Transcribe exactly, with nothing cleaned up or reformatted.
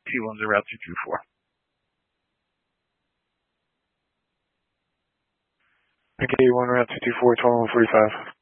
T one's a route two two four. P K one route two two four, twelve forty-five.